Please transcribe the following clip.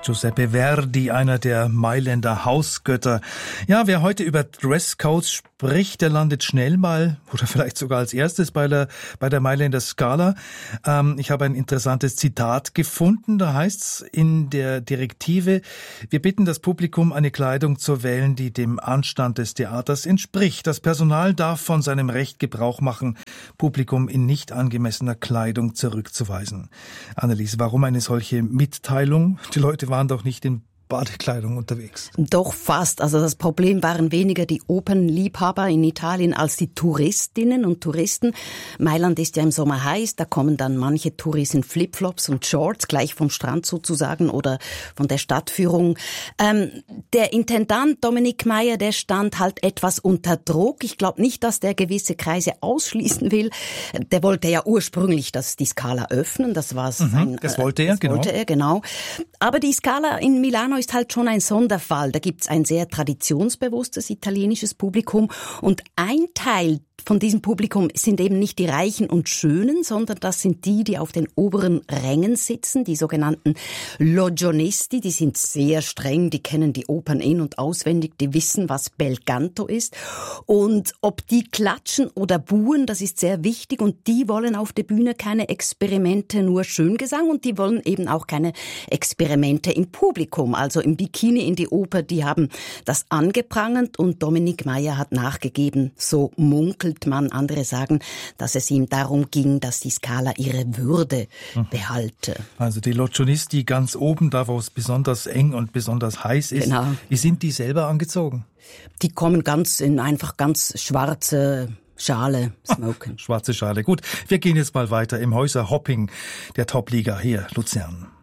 Giuseppe Verdi, einer der Mailänder Hausgötter. Ja, wer heute über Dresscodes spricht, der landet schnell mal oder vielleicht sogar als erstes bei der Mailänder Scala. Ich habe ein interessantes Zitat gefunden. Da heißt's in der Direktive: Wir bitten das Publikum, eine Kleidung zu wählen, die dem Anstand des Theaters entspricht. Das Personal darf von seinem Recht Gebrauch machen, Publikum in nicht angemessener Kleidung zurückzuweisen. Annelies, warum eine solche Mitteilung? Die Leute waren doch nicht in Badekleidung unterwegs. Doch fast. Also das Problem waren weniger die Opernliebhaber in Italien als die Touristinnen und Touristen. Mailand ist ja im Sommer heiß, da kommen dann manche Touris in Flipflops und Shorts, gleich vom Strand sozusagen oder von der Stadtführung. Der Intendant Dominik Meyer, der stand halt etwas unter Druck. Ich glaube nicht, dass der gewisse Kreise ausschließen will. Der wollte ja ursprünglich die Scala öffnen. Das war das wollte er, genau. Aber die Scala in Milano ist halt schon ein Sonderfall. Da gibt's ein sehr traditionsbewusstes italienisches Publikum und ein Teil von diesem Publikum sind eben nicht die Reichen und Schönen, sondern das sind die auf den oberen Rängen sitzen, die sogenannten Logionisti. Die sind sehr streng, die kennen die Opern in- und auswendig, die wissen, was Bel Canto ist. Und ob die klatschen oder buhen, das ist sehr wichtig. Und die wollen auf der Bühne keine Experimente, nur Schöngesang. Und die wollen eben auch keine Experimente im Publikum, also im Bikini in die Oper. Die haben das angeprangert und Dominik Meyer hat nachgegeben, so munkelt man. Andere sagen, dass es ihm darum ging, dass die Scala ihre Würde behalte. Also die Logionisti ganz oben, da wo es besonders eng und besonders heiß ist. Genau. Wie sind die selber angezogen? Die kommen einfach ganz schwarze Schale, smoken. Schwarze Schale. Gut, wir gehen jetzt mal weiter im Häuserhopping der Top-Liga hier, Luzern.